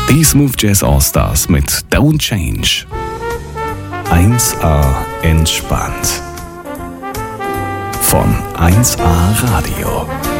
Die Smooth Jazz Allstars mit Don't Change. 1A entspannt. Von 1A Radio.